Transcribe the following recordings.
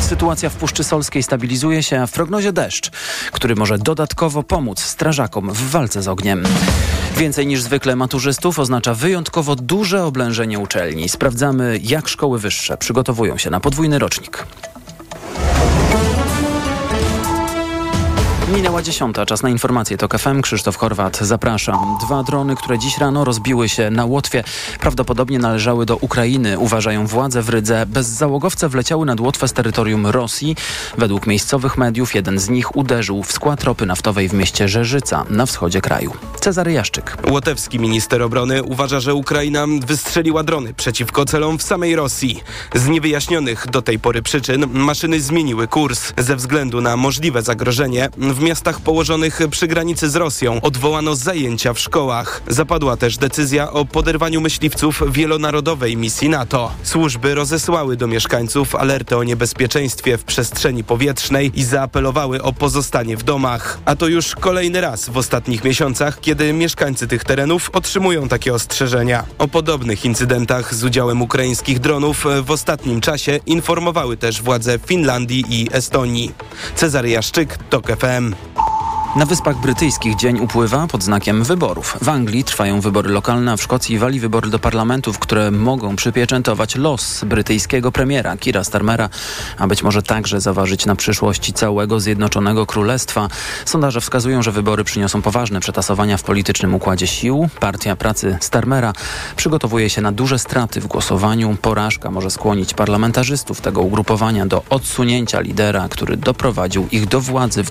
Sytuacja w Puszczy Solskiej stabilizuje się, a w prognozie deszcz, który może dodatkowo pomóc strażakom w walce z ogniem. Więcej niż zwykle maturzystów oznacza wyjątkowo duże oblężenie uczelni. Sprawdzamy, jak szkoły wyższe przygotowują się na podwójny rocznik. Minęła 10. Czas na informacje TOK FM. Krzysztof Horwat, zapraszam. 2 drony, które dziś rano rozbiły się na Łotwie, prawdopodobnie należały do Ukrainy, uważają władze w Rydze. Bezzałogowce wleciały nad Łotwę z terytorium Rosji. Według miejscowych mediów jeden z nich uderzył w skład ropy naftowej w mieście Żerzyca na wschodzie kraju. Cezary Jaszczyk. Łotewski minister obrony uważa, że Ukraina wystrzeliła drony przeciwko celom w samej Rosji. Z niewyjaśnionych do tej pory przyczyn maszyny zmieniły kurs. Ze względu na możliwe zagrożenie w miastach położonych przy granicy z Rosją odwołano zajęcia w szkołach. Zapadła też decyzja o poderwaniu myśliwców wielonarodowej misji NATO. Służby rozesłały do mieszkańców alertę o niebezpieczeństwie w przestrzeni powietrznej i zaapelowały o pozostanie w domach. A to już kolejny raz w ostatnich miesiącach, kiedy mieszkańcy tych terenów otrzymują takie ostrzeżenia. O podobnych incydentach z udziałem ukraińskich dronów w ostatnim czasie informowały też władze Finlandii i Estonii. Cezary Jaszczyk, TOK FM. Na Wyspach Brytyjskich dzień upływa pod znakiem wyborów. W Anglii trwają wybory lokalne, a w Szkocji i Walii wybory do parlamentów, które mogą przypieczętować los brytyjskiego premiera Keira Starmera, a być może także zaważyć na przyszłości całego Zjednoczonego Królestwa. Sondaże wskazują, że wybory przyniosą poważne przetasowania w politycznym układzie sił. Partia Pracy Starmera przygotowuje się na duże straty w głosowaniu. Porażka może skłonić parlamentarzystów tego ugrupowania do odsunięcia lidera, który doprowadził ich do władzy w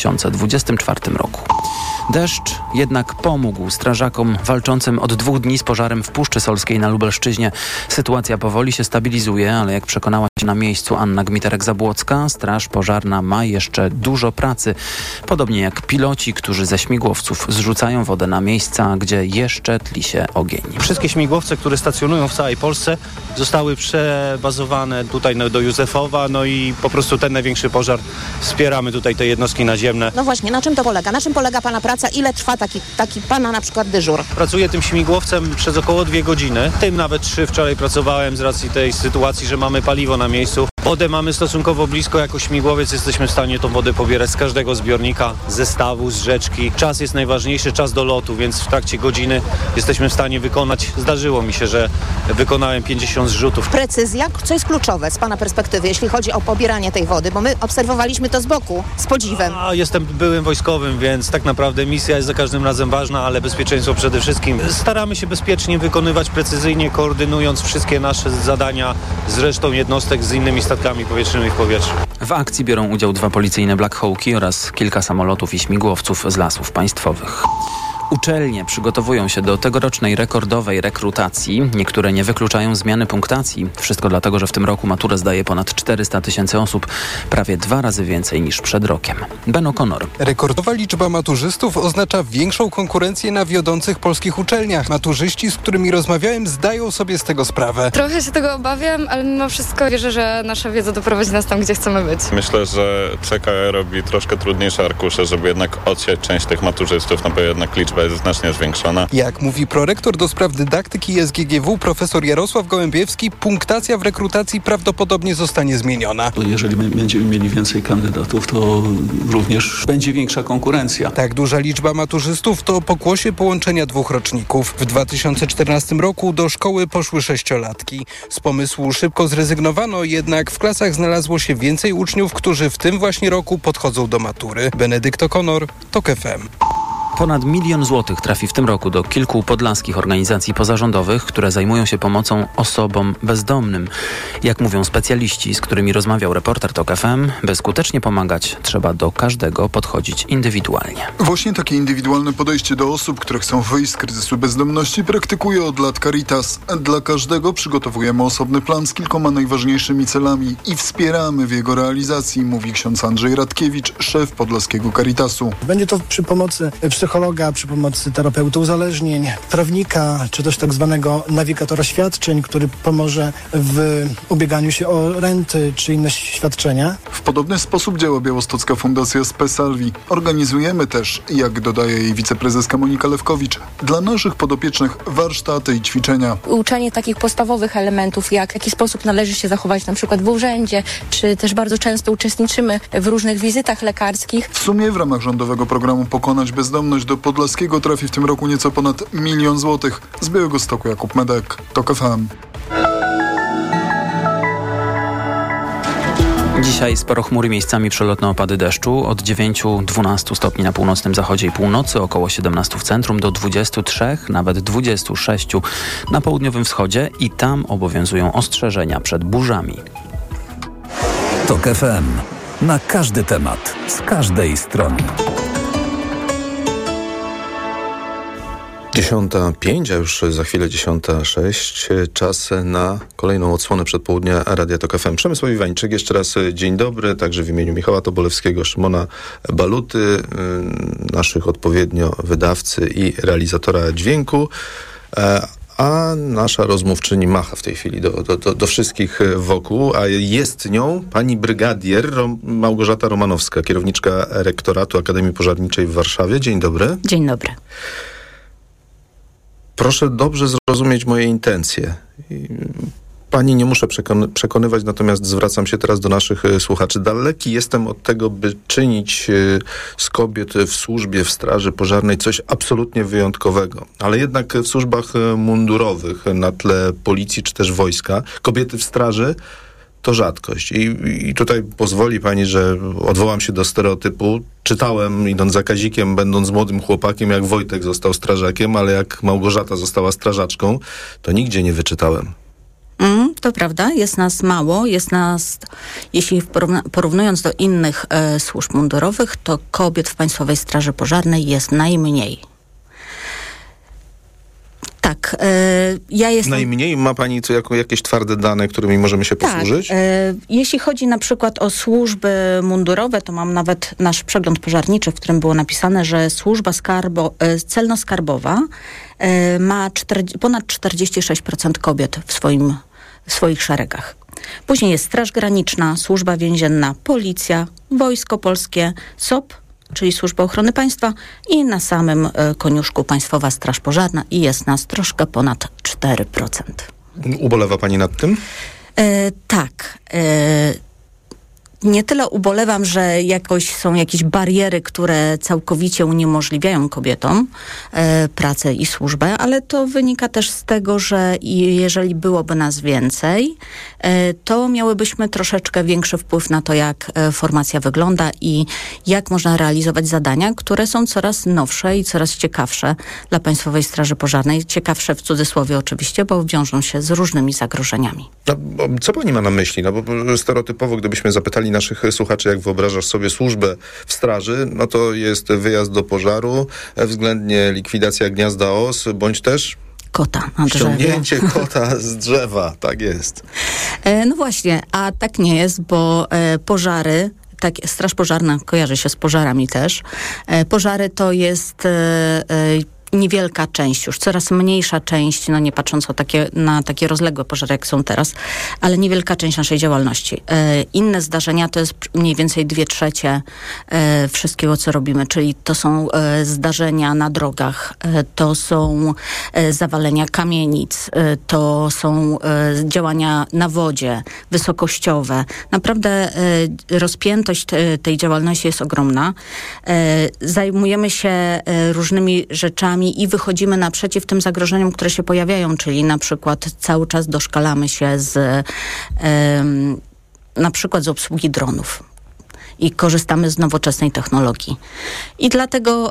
2024 roku. Deszcz jednak pomógł strażakom walczącym od 2 dni z pożarem w Puszczy Solskiej na Lubelszczyźnie. Sytuacja powoli się stabilizuje, ale jak przekonała się na miejscu Anna Gmiterek-Zabłocka, straż pożarna ma jeszcze dużo pracy. Podobnie jak piloci, którzy ze śmigłowców zrzucają wodę na miejsca, gdzie jeszcze tli się ogień. Wszystkie śmigłowce, które stacjonują w całej Polsce, zostały przebazowane tutaj do Józefowa, no i po prostu ten największy pożar wspieramy tutaj te jednostki naziemne. No właśnie, na czym to polega? Na czym polega Pana praca? Ile trwa taki Pana na przykład dyżur? Pracuję tym śmigłowcem przez około 2 godziny. Tym nawet 3 wczoraj pracowałem z racji tej sytuacji, że mamy paliwo na miejscu. Wodę mamy stosunkowo blisko, jako śmigłowiec jesteśmy w stanie tą wodę pobierać z każdego zbiornika, ze stawu, z rzeczki. Czas jest najważniejszy, czas do lotu, więc w trakcie godziny jesteśmy w stanie wykonać. Zdarzyło mi się, że wykonałem 50 zrzutów. Precyzja, co jest kluczowe z Pana perspektywy, jeśli chodzi o pobieranie tej wody, bo my obserwowaliśmy to z boku, z podziwem. Jestem byłym wojskowym, więc tak naprawdę misja jest za każdym razem ważna, ale bezpieczeństwo przede wszystkim. Staramy się bezpiecznie wykonywać, precyzyjnie koordynując wszystkie nasze zadania z resztą jednostek, z innymi statkami powietrznymi w powietrzu. W akcji biorą udział 2 policyjne Black Hawki oraz kilka samolotów i śmigłowców z Lasów Państwowych. Uczelnie przygotowują się do tegorocznej rekordowej rekrutacji. Niektóre nie wykluczają zmiany punktacji. Wszystko dlatego, że w tym roku maturę zdaje ponad 400 000 osób, prawie 2 razy więcej niż przed rokiem. Ben O'Connor. Rekordowa liczba maturzystów oznacza większą konkurencję na wiodących polskich uczelniach. Maturzyści, z którymi rozmawiałem, zdają sobie z tego sprawę. Trochę się tego obawiam, ale mimo wszystko wierzę, że nasza wiedza doprowadzi nas tam, gdzie chcemy być. Myślę, że CKE robi troszkę trudniejsze arkusze, żeby jednak odsiać część tych maturzystów, no bo jednak liczba jest znacznie zwiększona. Jak mówi prorektor do spraw dydaktyki SGGW profesor Jarosław Gołębiewski, punktacja w rekrutacji prawdopodobnie zostanie zmieniona. Jeżeli będziemy mieli więcej kandydatów, to również będzie większa konkurencja. Tak duża liczba maturzystów to pokłosie połączenia 2 roczników. W 2014 roku do szkoły poszły 6-latki. Z pomysłu szybko zrezygnowano, jednak w klasach znalazło się więcej uczniów, którzy w tym właśnie roku podchodzą do matury. Benedykt O'Connor, TOK FM. Ponad 1 000 000 złotych trafi w tym roku do kilku podlaskich organizacji pozarządowych, które zajmują się pomocą osobom bezdomnym. Jak mówią specjaliści, z którymi rozmawiał reporter TOK FM, by skutecznie pomagać, trzeba do każdego podchodzić indywidualnie. Właśnie takie indywidualne podejście do osób, które chcą wyjść z kryzysu bezdomności, praktykuje od lat Caritas. Dla każdego przygotowujemy osobny plan z kilkoma najważniejszymi celami i wspieramy w jego realizacji, mówi ksiądz Andrzej Radkiewicz, szef podlaskiego Caritasu. Będzie to przy pomocy psychologa, przy pomocy terapeuty uzależnień, prawnika, czy też tak zwanego nawigatora świadczeń, który pomoże w ubieganiu się o renty czy inne świadczenia. W podobny sposób działa białostocka fundacja Spesalvi. Organizujemy też, jak dodaje jej wiceprezeska Monika Lewkowicz, dla naszych podopiecznych warsztaty i ćwiczenia. Uczenie takich podstawowych elementów, jak w jaki sposób należy się zachować na przykład w urzędzie, czy też bardzo często uczestniczymy w różnych wizytach lekarskich. W sumie w ramach rządowego programu Pokonać Bezdomność do Podlaskiego trafi w tym roku nieco ponad 1 000 000 złotych. Z Białegostoku Jakub Medek, TOK FM. Dzisiaj sporo chmury, miejscami przelotne opady deszczu. Od 9-12 stopni na północnym zachodzie i północy, około 17 w centrum, do 23, nawet 26 na południowym wschodzie i tam obowiązują ostrzeżenia przed burzami. TOK FM. Na każdy temat, z każdej strony. 10:05, a już za chwilę 10:06. Czas na kolejną odsłonę przedpołudnia Radia TOK FM. Przemysław Iwańczyk, jeszcze raz dzień dobry, także w imieniu Michała Tobolewskiego, Szymona Baluty, naszych odpowiednio wydawcy i realizatora dźwięku. A nasza rozmówczyni macha w tej chwili do wszystkich wokół, a jest nią pani brygadier Małgorzata Romanowska, kierowniczka rektoratu Akademii Pożarniczej w Warszawie. Dzień dobry. Dzień dobry. Proszę dobrze zrozumieć moje intencje. Pani nie muszę przekonywać, natomiast zwracam się teraz do naszych słuchaczy. Daleki jestem od tego, by czynić z kobiet w służbie, w straży pożarnej coś absolutnie wyjątkowego. Ale jednak w służbach mundurowych, na tle policji czy też wojska, kobiety w straży to rzadkość. I tutaj pozwoli pani, że odwołam się do stereotypu. Czytałem, idąc za Kazikiem, będąc młodym chłopakiem, jak Wojtek został strażakiem, ale jak Małgorzata została strażaczką, to nigdzie nie wyczytałem. To prawda, jest nas mało, jeśli porównując do innych służb mundurowych, to kobiet w Państwowej Straży Pożarnej jest najmniej. Tak, ja jestem... Najmniej? Ma pani tu jakieś twarde dane, którymi możemy się posłużyć? Tak, jeśli chodzi na przykład o służby mundurowe, to mam nawet nasz przegląd pożarniczy, w którym było napisane, że służba celno-skarbowa ma ponad 46% kobiet w swoich szeregach. Później jest Straż Graniczna, Służba Więzienna, Policja, Wojsko Polskie, SOP, czyli Służba Ochrony Państwa i na samym koniuszku Państwowa Straż Pożarna i jest nas troszkę ponad 4%. Ubolewa pani nad tym? Tak. Nie tyle ubolewam, że są jakieś bariery, które całkowicie uniemożliwiają kobietom pracę i służbę, ale to wynika też z tego, że jeżeli byłoby nas więcej, to miałybyśmy troszeczkę większy wpływ na to, jak formacja wygląda i jak można realizować zadania, które są coraz nowsze i coraz ciekawsze dla Państwowej Straży Pożarnej. Ciekawsze w cudzysłowie oczywiście, bo wiążą się z różnymi zagrożeniami. Co pani ma na myśli? No bo stereotypowo, gdybyśmy zapytali naszych słuchaczy, jak wyobrażasz sobie służbę w straży, no to jest wyjazd do pożaru, względnie likwidacja gniazda os, bądź też kota na drzewie. Ściągnięcie kota z drzewa, tak jest. No właśnie, a tak nie jest, bo pożary, tak, Straż Pożarna kojarzy się z pożarami też. Pożary to jest niewielka część, już coraz mniejsza część, no nie patrząc na takie rozległe pożary, jak są teraz, ale niewielka część naszej działalności. Inne zdarzenia to jest mniej więcej 2/3 wszystkiego, co robimy, czyli to są zdarzenia na drogach, to są zawalenia kamienic, to są działania na wodzie, wysokościowe. Naprawdę rozpiętość tej działalności jest ogromna. Zajmujemy się różnymi rzeczami i wychodzimy naprzeciw tym zagrożeniom, które się pojawiają, czyli na przykład cały czas doszkalamy się na przykład z obsługi dronów i korzystamy z nowoczesnej technologii. I dlatego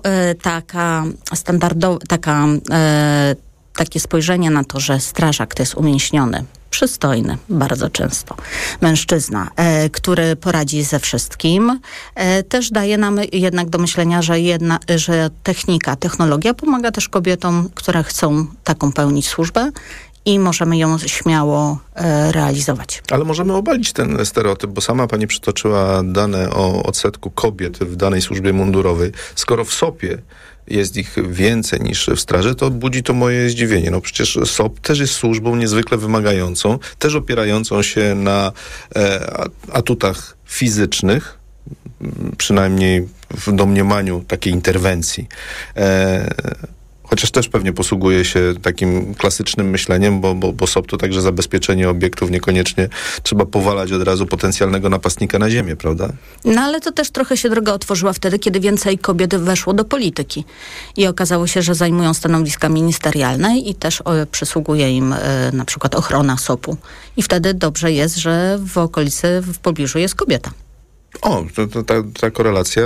takie spojrzenie na to, że strażak to jest umięśniony, przystojny, bardzo często mężczyzna, który poradzi ze wszystkim, też daje nam jednak do myślenia, że technologia pomaga też kobietom, które chcą taką pełnić służbę i możemy ją śmiało realizować. Ale możemy obalić ten stereotyp, bo sama pani przytoczyła dane o odsetku kobiet w danej służbie mundurowej. Skoro w SOP-ie jest ich więcej niż w straży, to budzi to moje zdziwienie. No przecież SOP też jest służbą niezwykle wymagającą, też opierającą się na atutach fizycznych, przynajmniej w domniemaniu takiej interwencji. Chociaż też pewnie posługuje się takim klasycznym myśleniem, bo SOP to także zabezpieczenie obiektów, niekoniecznie trzeba powalać od razu potencjalnego napastnika na ziemię, prawda? No ale to też trochę się droga otworzyła wtedy, kiedy więcej kobiet weszło do polityki. I okazało się, że zajmują stanowiska ministerialne i też przysługuje im na przykład ochrona SOP-u. I wtedy dobrze jest, że w okolicy, w pobliżu jest kobieta. O, ta korelacja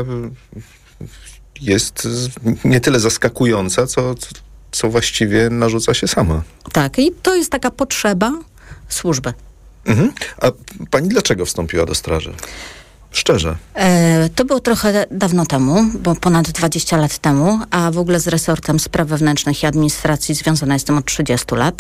jest nie tyle zaskakująca, co właściwie narzuca się sama. Tak, i to jest taka potrzeba służby. Mhm. A pani dlaczego wstąpiła do straży? Szczerze. To było trochę dawno temu, bo ponad 20 lat temu, a w ogóle z resortem spraw wewnętrznych i administracji związana jestem od 30 lat.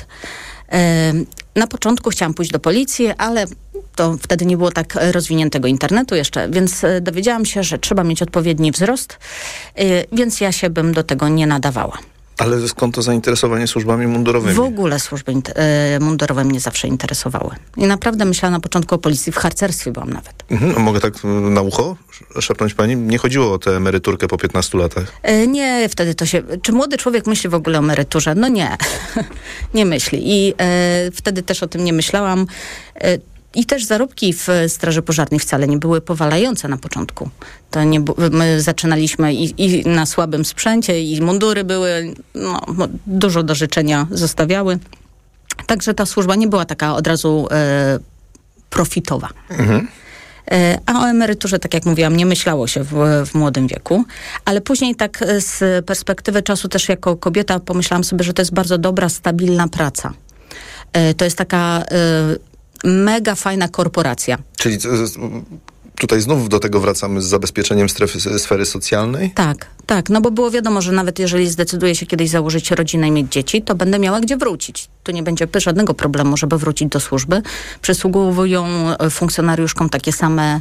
Na początku chciałam pójść do policji, ale to wtedy nie było tak rozwiniętego internetu jeszcze, więc dowiedziałam się, że trzeba mieć odpowiedni wzrost, więc ja się bym do tego nie nadawała. Ale skąd to zainteresowanie służbami mundurowymi? W ogóle służby mundurowe mnie zawsze interesowały. I naprawdę myślałam na początku o policji, w harcerstwie byłam nawet. Mogę tak na ucho szepnąć pani? Nie chodziło o tę emeryturkę po 15 latach? Nie, wtedy to się... Czy młody człowiek myśli w ogóle o emeryturze? No nie. Nie myśli. I wtedy też o tym nie myślałam. I też zarobki w Straży Pożarnej wcale nie były powalające na początku. To nie, my zaczynaliśmy i na słabym sprzęcie, i mundury były, dużo do życzenia zostawiały. Także ta służba nie była taka od razu profitowa. Mhm. A o emeryturze, tak jak mówiłam, nie myślało się w młodym wieku. Ale później tak z perspektywy czasu też jako kobieta pomyślałam sobie, że to jest bardzo dobra, stabilna praca. To jest taka... mega fajna korporacja. Czyli tutaj znów do tego wracamy z zabezpieczeniem sfery socjalnej? Tak, no bo było wiadomo, że nawet jeżeli zdecyduję się kiedyś założyć rodzinę i mieć dzieci, to będę miała gdzie wrócić. Tu nie będzie żadnego problemu, żeby wrócić do służby. Przysługują funkcjonariuszkom takie same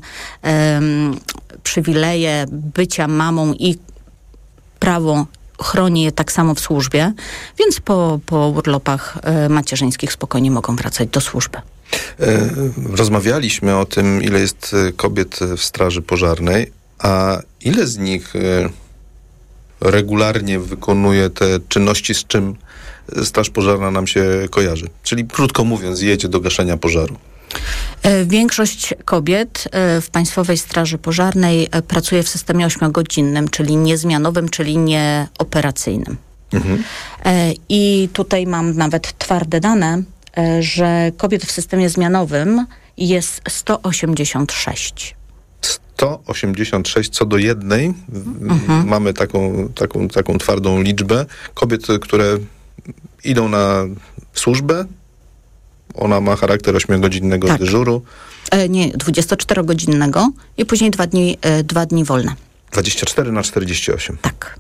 przywileje bycia mamą i prawo chroni je tak samo w służbie, więc po urlopach macierzyńskich spokojnie mogą wracać do służby. Rozmawialiśmy o tym, ile jest kobiet w Straży Pożarnej, a ile z nich regularnie wykonuje te czynności, z czym Straż Pożarna nam się kojarzy? Czyli krótko mówiąc, jedzie do gaszenia pożaru. Większość kobiet w Państwowej Straży Pożarnej pracuje w systemie 8-godzinnym, czyli niezmianowym, czyli nieoperacyjnym. Mhm. I tutaj mam nawet twarde dane, że kobiet w systemie zmianowym jest 186. 186 co do jednej. Mhm. Mamy taką twardą liczbę kobiet, które idą na służbę. Ona ma charakter 8-godzinnego dyżuru. Nie, 24-godzinnego i później 2 dni wolne. 24 na 48. Tak.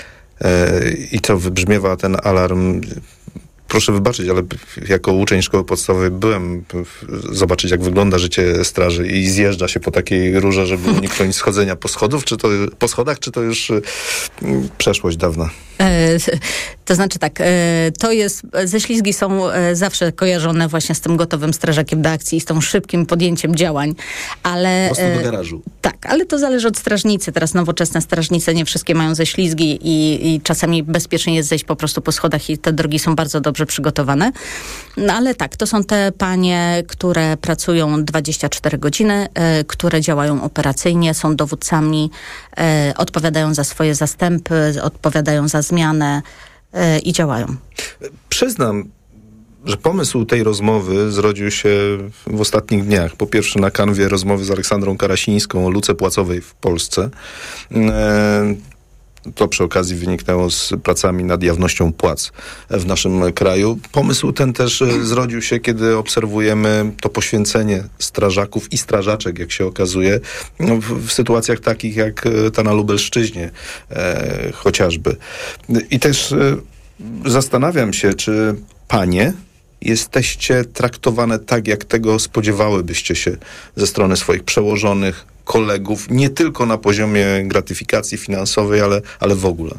I co, wybrzmiewa ten alarm? Proszę wybaczyć, ale jako uczeń szkoły podstawowej byłem zobaczyć, jak wygląda życie straży i zjeżdża się po takiej rurze, żeby uniknąć schodzenia po schodach, czy to już przeszłość dawna? To znaczy tak, to jest, ześlizgi są zawsze kojarzone właśnie z tym gotowym strażakiem do akcji i z tą szybkim podjęciem działań, ale... Po prostu do garażu. Tak, ale to zależy od strażnicy. Teraz nowoczesne strażnice nie wszystkie mają ześlizgi i czasami bezpiecznie jest zejść po prostu po schodach i te drogi są bardzo dobrze przygotowane. No ale tak, to są te panie, które pracują 24 godziny, które działają operacyjnie, są dowódcami, odpowiadają za swoje zastępy, odpowiadają za zmianę i działają. Przyznam, że pomysł tej rozmowy zrodził się w ostatnich dniach. Po pierwsze na kanwie rozmowy z Aleksandrą Karasińską o luce płacowej w Polsce. To przy okazji wyniknęło z pracami nad jawnością płac w naszym kraju. Pomysł ten też zrodził się, kiedy obserwujemy to poświęcenie strażaków i strażaczek, jak się okazuje, w sytuacjach takich jak ta na Lubelszczyźnie chociażby. I też zastanawiam się, czy panie jesteście traktowane tak, jak tego spodziewałybyście się ze strony swoich przełożonych, kolegów, nie tylko na poziomie gratyfikacji finansowej, ale w ogóle?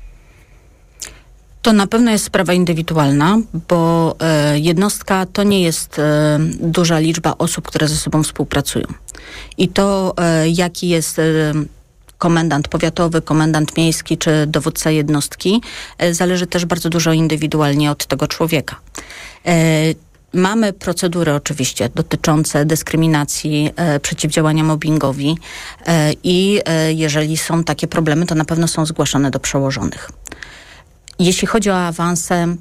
To na pewno jest sprawa indywidualna, bo jednostka to nie jest duża liczba osób, które ze sobą współpracują. I to, jaki jest komendant powiatowy, komendant miejski czy dowódca jednostki, zależy też bardzo dużo indywidualnie od tego człowieka. Mamy procedury oczywiście dotyczące dyskryminacji, przeciwdziałania mobbingowi i jeżeli są takie problemy, to na pewno są zgłaszane do przełożonych. Jeśli chodzi o awanse,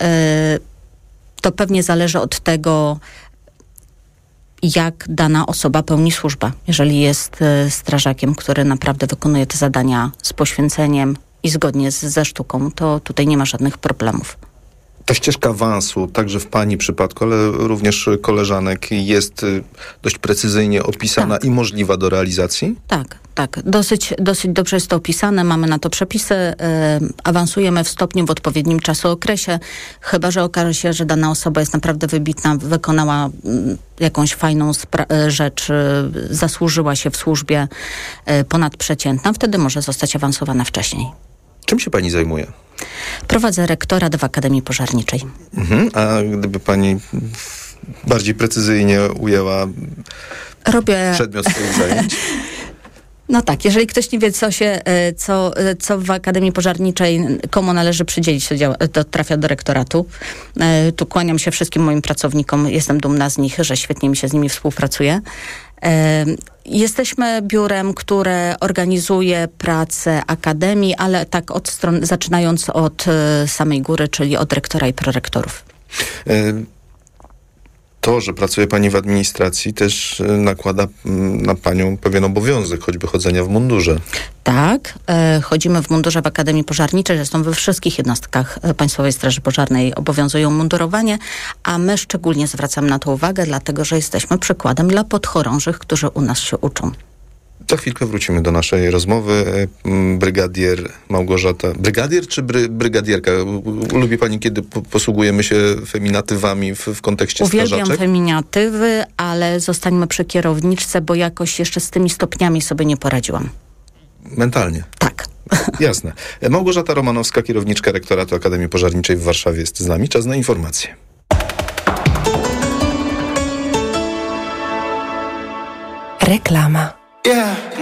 to pewnie zależy od tego, jak dana osoba pełni służbę. Jeżeli jest strażakiem, który naprawdę wykonuje te zadania z poświęceniem i zgodnie ze sztuką, to tutaj nie ma żadnych problemów. Ta ścieżka awansu, także w pani przypadku, ale również koleżanek, jest dość precyzyjnie opisana i możliwa do realizacji? Tak. Dosyć dobrze jest to opisane, mamy na to przepisy, awansujemy w stopniu w odpowiednim czasookresie, chyba że okaże się, że dana osoba jest naprawdę wybitna, wykonała jakąś fajną rzecz, zasłużyła się w służbie ponadprzeciętna, wtedy może zostać awansowana wcześniej. Czym się pani zajmuje? Prowadzę rektorat w Akademii Pożarniczej. A gdyby pani bardziej precyzyjnie ujęła przedmiot swoich zajęć? No tak, jeżeli ktoś nie wie, co w Akademii Pożarniczej, komu należy przydzielić, to trafia do rektoratu. Tu kłaniam się wszystkim moim pracownikom, jestem dumna z nich, że świetnie mi się z nimi współpracuje. Jesteśmy biurem, które organizuje pracę Akademii, ale tak zaczynając od samej góry, czyli od rektora i prorektorów. To, że pracuje pani w administracji, też nakłada na panią pewien obowiązek, choćby chodzenia w mundurze. Tak, chodzimy w mundurze w Akademii Pożarniczej, zresztą we wszystkich jednostkach Państwowej Straży Pożarnej obowiązują mundurowanie, a my szczególnie zwracamy na to uwagę, dlatego że jesteśmy przykładem dla podchorążych, którzy u nas się uczą. Za chwilkę wrócimy do naszej rozmowy. Brygadier Małgorzata... Brygadier czy brygadierka? Lubi pani, kiedy posługujemy się feminatywami w kontekście strażaczek? Uwielbiam feminatywy, ale zostańmy przy kierowniczce, bo jakoś jeszcze z tymi stopniami sobie nie poradziłam. Mentalnie? Tak. Jasne. Małgorzata Romanowska, kierowniczka rektoratu Akademii Pożarniczej w Warszawie, jest z nami. Czas na informacje. Reklama.